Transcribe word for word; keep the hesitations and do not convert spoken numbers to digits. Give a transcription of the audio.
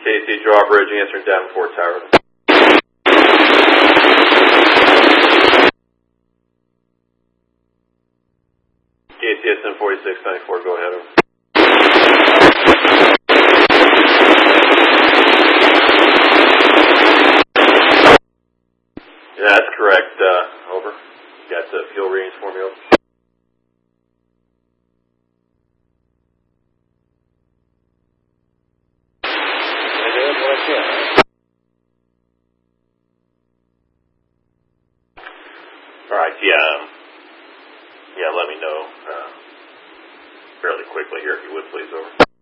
K C Drawbridge, answering Davenport Tower. K C S N forty-six ninety-four, go ahead. Over. Yeah, that's correct. Uh, over. Got the fuel readings for me, over. Alright, yeah, um, yeah, let me know uh, fairly quickly here if you would, please, over.